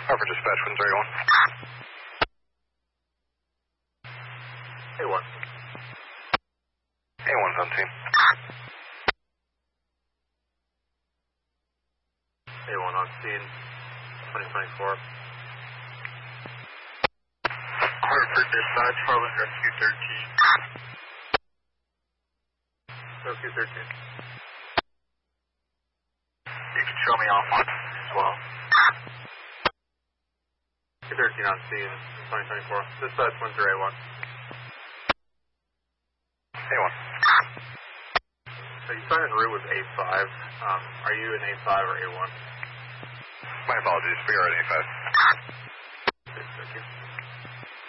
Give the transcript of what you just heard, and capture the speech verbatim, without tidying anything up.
Harper Dispatch one three one. A one. A one's on scene. A one on scene, twenty twenty-four. Hartford Dispatch, Harlan Rescue thirteen. Rescue thirteen. You can show me off one as well. Rescue thirteen on scene, twenty twenty-four. Dispatch one through A one. A one. So you signed en route with A five. Um, are you in A five or A one? My apologies, we are at A five.